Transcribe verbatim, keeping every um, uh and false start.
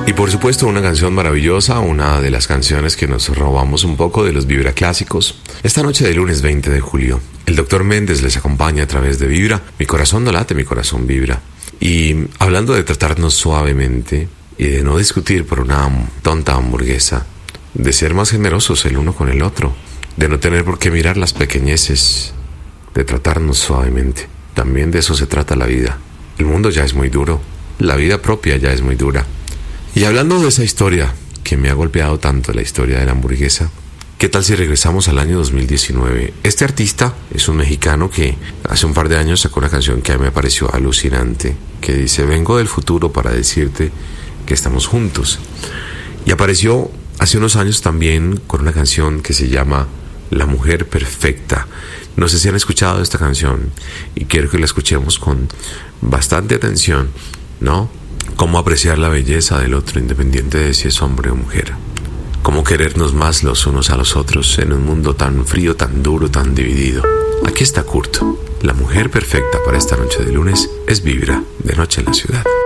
Y por supuesto una canción maravillosa, una de las canciones que nos robamos un poco de los Vibra clásicos. Esta noche de lunes veinte de julio, el doctor Méndez les acompaña a través de Vibra. Mi corazón no late, mi corazón vibra. Y hablando de tratarnos suavemente y de no discutir por una tonta hamburguesa, de ser más generosos el uno con el otro, de no tener por qué mirar las pequeñeces, de tratarnos suavemente. También de eso se trata la vida. El mundo ya es muy duro, la vida propia ya es muy dura. Y hablando de esa historia que me ha golpeado tanto, la historia de la hamburguesa, ¿qué tal si regresamos al año dos mil diecinueve? Este artista es un mexicano que hace un par de años sacó una canción que a mí me pareció alucinante, que dice: vengo del futuro para decirte que estamos juntos. Y apareció hace unos años también con una canción que se llama La Mujer Perfecta. No sé si han escuchado esta canción y quiero que la escuchemos con bastante atención, ¿no? Cómo apreciar la belleza del otro independiente de si es hombre o mujer. Cómo querernos más los unos a los otros en un mundo tan frío, tan duro, tan dividido. Aquí está Kurt. La mujer perfecta para esta noche de lunes es Vibra, de Noche en la Ciudad.